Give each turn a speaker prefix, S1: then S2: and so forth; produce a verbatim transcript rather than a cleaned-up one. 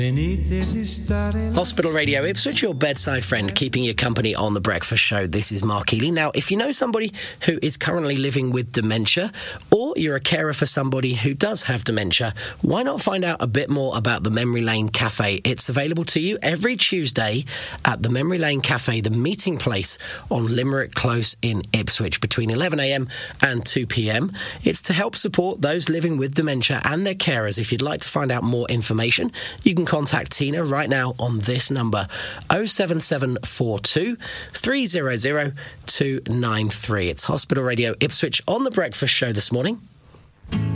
S1: Hospital Radio Ipswich, your bedside friend, keeping you company on The Breakfast Show. This is Mark Healy. Now, if you know somebody who is currently living with dementia, or you're a carer for somebody who does have dementia, why not find out a bit more about the Memory Lane Cafe? It's available to you every Tuesday at the Memory Lane Cafe, the meeting place on Limerick Close in Ipswich, between eleven a m and two p m. It's to help support those living with dementia and their carers. If you'd like to find out more information, you can contact Tina right now on this number, oh seven seven four two, three hundred, two nine three. It's Hospital Radio Ipswich on The Breakfast Show this morning.